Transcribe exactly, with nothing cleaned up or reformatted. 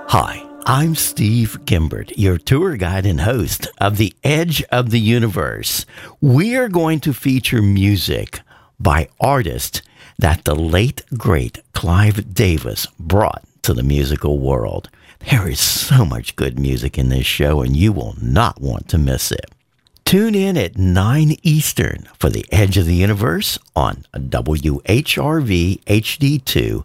Hi, I'm Steve Gimbert, your tour guide and host of The Edge of the Universe. We are going to feature music by artists that the late, great Clive Davis brought to the musical world. There is so much good music in this show, and you will not want to miss it. Tune in at nine Eastern for The Edge of the Universe on W H R V H D two